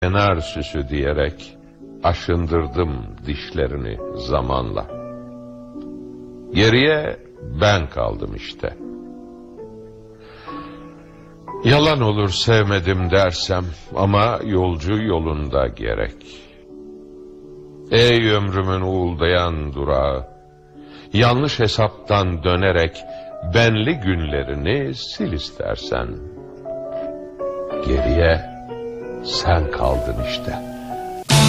kenar süsü diyerek aşındırdım dişlerini zamanla. Geriye ben kaldım işte. Yalan olur sevmedim dersem ama yolcu yolunda gerek. Ey ömrümün uğuldayan durağı, yanlış hesaptan dönerek benli günlerini sil istersen. Geriye sen kaldın işte.